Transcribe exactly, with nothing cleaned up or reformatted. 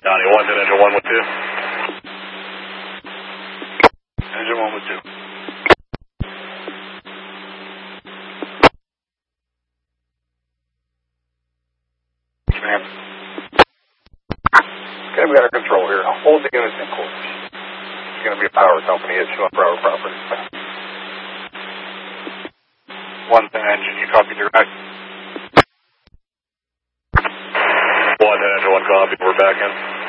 Donnie, one, ten, engine one with two. Engine one with two. Ma'am. Okay, we got our control here. Hold the units in course. It's going to be a power company issue on private property. one, ten, engine, you copy direct. one, ten, engine, one copy, we're back in.